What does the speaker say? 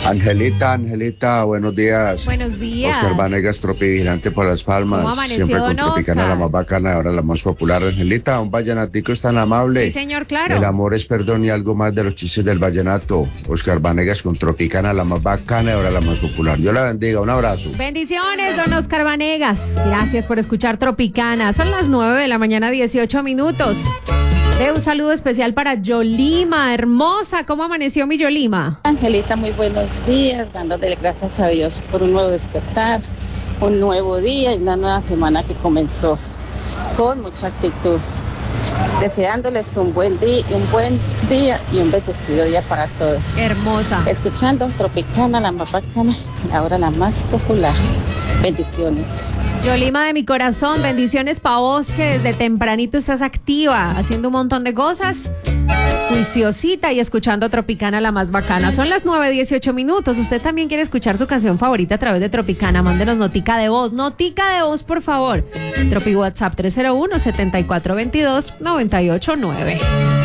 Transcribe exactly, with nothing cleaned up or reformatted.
Angelita, Angelita, buenos días. Buenos días. Oscar Vanegas, tropivigilante por Las Palmas. ¿Cómo amaneció, Siempre con don Tropicana, Oscar? la más bacana, ahora la más popular. Angelita, un vallenatico es tan amable. Sí, señor, claro. El amor es perdón y algo más de los chistes del vallenato. Oscar Vanegas con Tropicana, la más bacana y ahora la más popular. Dios la bendiga, un abrazo. Bendiciones, don Oscar Vanegas. Gracias por escuchar Tropicana. Son las nueve de la mañana, dieciocho minutos. De un saludo especial para Yolima, hermosa. ¿Cómo amaneció mi Yolima? Angelita, muy buenos días, dándole gracias a Dios por un nuevo despertar, un nuevo día y una nueva semana que comenzó con mucha actitud. Deseándoles un buen día, un buen día y un bendecido día para todos. Hermosa. Escuchando Tropicana, la más bacana, ahora la más popular. Bendiciones. Yolima de mi corazón, bendiciones pa' vos que desde tempranito estás activa, haciendo un montón de cosas, juiciosita y escuchando Tropicana, la más bacana. Son las nueve dieciocho minutos. Usted también quiere escuchar su canción favorita a través de Tropicana. Mándenos notica de voz, notica de voz, por favor. Tropi WhatsApp tres cero uno, siete cuatro dos dos, nueve ocho nueve.